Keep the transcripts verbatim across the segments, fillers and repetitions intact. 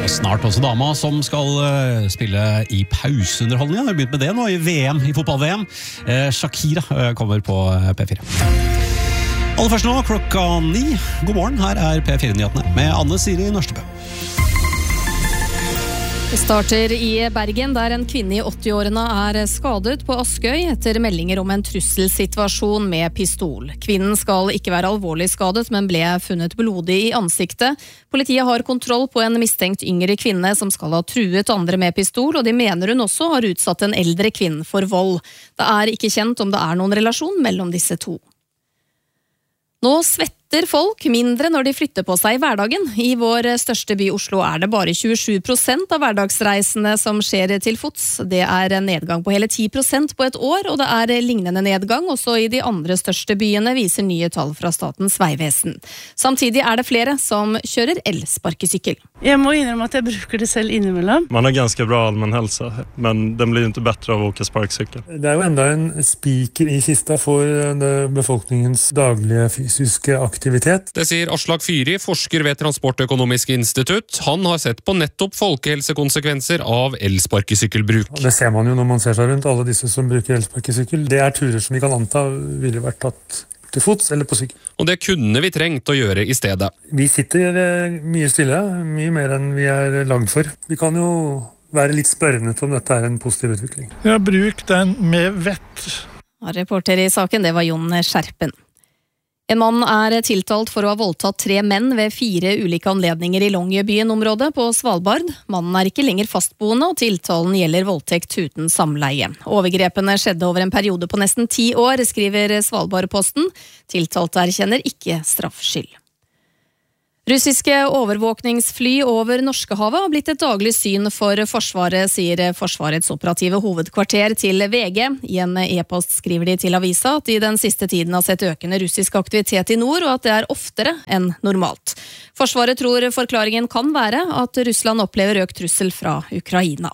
Og snart også dama som skal uh, spille i pauseunderholdningen. Har begynt med det nå i V M, i fotball-V M. Uh, Shakira uh, kommer på uh, P fire. Aller først nå, klokka ni. God morgen, her er P fire-nyhetene med Anne Siri Nørstebø. Vi starter i Bergen, der en kvinne i åtti-årene er skadet på Askøy etter meldinger om en trusselsituasjon med pistol. Kvinnen skal ikke være alvorlig skadet, men ble funnet blodig i ansiktet. Politiet har kontroll på en mistenkt yngre kvinne som skal ha truet andre med pistol, og de mener hun også har utsatt en eldre kvinne for vold. Det er ikke kjent om det er noen relasjon mellom disse to. Nå svetter folk mindre når de flytter på seg i hverdagen. I vår største by Oslo er det bare tjuesju prosent av hverdagsreisene som skjer til fots. Det er en nedgang på hele ti prosent på et år, og det er lignende nedgang også i de andre største byene, viser nye tall fra Statens vegvesen. Samtidig er det flere som kjører elsparkesykkel. Jeg må innrømme at jeg bruker det selv innimellom. Man har ganske bra allmenn helse, men den blir ikke bedre av å åke sparkesykkel. Det er jo enda en spiker i kista for befolkningens daglige fysiske aktivitet. Det sier Aslak Fyri, forsker ved Transportøkonomisk institutt. Han har sett på nettopp folkehelsekonsekvenser av elsparkesykkelbruk. Det ser man jo når man ser seg rundt, alle disse som bruker elsparkesykkel. Det er turer som vi kan anta ville vært tatt til fots eller på sykkel. Og det kunne vi trengt å gjøre i stedet. Vi sitter mye stille, mye mer enn vi er lagd for. Vi kan jo være litt spørrende til om dette er en positiv utvikling. Ja, bruk den med vett. Reporter i saken, det var Jon Skjerpen. En mann er tiltalt for å ha voldtatt tre menn ved fire ulike anledninger i Longyearbyen-området på Svalbard. Mannen er ikke lenger fastboende, og tiltalen gjelder voldtekt uten samleie. Overgrepene skjedde over en periode på nesten ti år, skriver Svalbardposten. Tiltalte erkjenner ikke straffskyld. Russiske overvåkningsfly over Norskehavet har blitt et daglig syn for Forsvaret, sier Forsvarets operative hovedkvarter til V G. I en e-post skriver de til avisa at de den siste tiden har sett økende russisk aktivitet i nord, og at det er oftere enn normalt. Forsvaret tror forklaringen kan være at Russland opplever økt trussel fra Ukraina.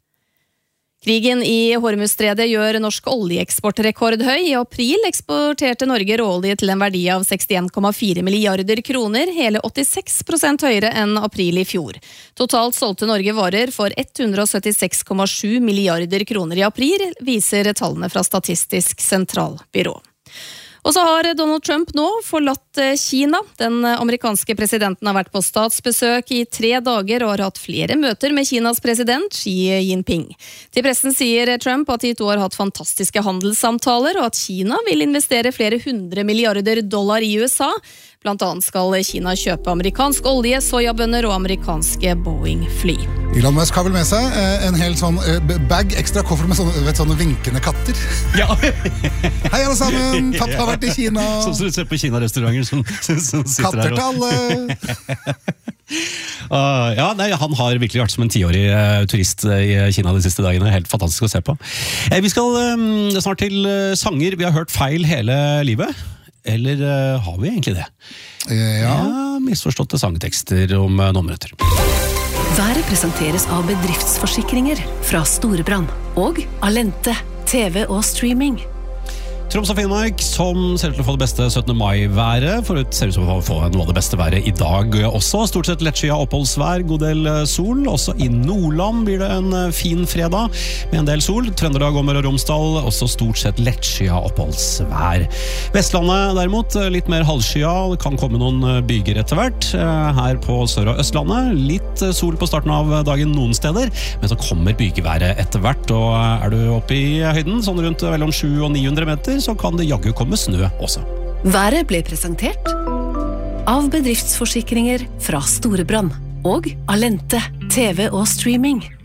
Krigen i Hormuzstredet gjør norsk oljeeksport rekordhøy. I april eksporterte Norge råolje til en verdi av sekstien komma fire milliarder kroner, hele åttiseks prosent høyere enn april i fjor. Totalt solgte Norge varer for hundre og syttiseks komma sju milliarder kroner i april, viser tallene fra Statistisk sentralbyrå. Og så har Donald Trump nå forlatt Kina. Den amerikanske presidenten har vært på statsbesøk i tre dager og har hatt flere møter med Kinas president Xi Jinping. Til pressen sier Trump at de to har hatt fantastiske handelssamtaler, og at Kina vil investere flere hundre milliarder dollar i U S A. Blant annet skal Kina kjøpe amerikansk olje, sojabønner og amerikanske Boeing-fly. Elon Musk har vel med seg en hel sånn bag, ekstra koffer med sånne, vet, sånne vinkende katter. Ja. Hei alle sammen, pappa har vært i Kina. Sånn som du ser på Kina-restauranter som, som sitter katter her. Katter til alle. uh, ja, nei, han har virkelig vært som en tiårig uh, turist i Kina de siste dagene. Helt fantastisk å se på. Eh, vi skal um, snart til uh, sanger vi har hørt feil hele livet. Eller uh, har vi egentlig det? Ja. Ja, misforståtte sangtekster om uh, noen minutter. Været presenteres av bedriftsforsikringer fra Storebrand og Alente, T V og streaming. Troms og Finnmark, som ser ut til å få det beste syttende mai-været, for det ser ut som å få noe av det beste været i dag også. Stort sett lettskyet oppholdsvær, god del sol. Også i Nordland blir det en fin fredag med en del sol. Trøndelag og Møre og Romsdal, også stort sett lettskyet oppholdsvær. Vestlandet derimot, litt mer halvskyet, det kan komme noen byger etter hvert. Her på Sør- og Østlandet, litt sol på starten av dagen noen steder, men så kommer bygeværet etter hvert, og er du oppe i høyden, sånn rundt mellom sju og ni hundre meter, så kan det jaggu komme snø også. Været ble presentert av bedriftsforsikringer fra Storebrand og Alente, T V og streaming.